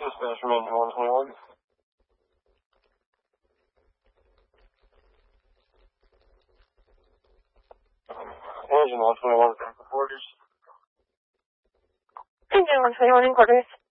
Dispatch from engine 121. Engine 121, quarters. Engine 121 in quarters.